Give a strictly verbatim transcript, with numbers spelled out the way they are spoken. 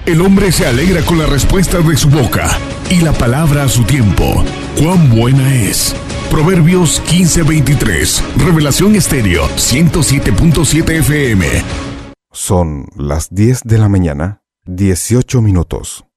El hombre se alegra con la respuesta de su boca y la palabra a su tiempo. ¡Cuán buena es! Proverbios quince veintitrés. Revelación Estéreo ciento siete punto siete F M. Son las diez de la mañana, dieciocho minutos.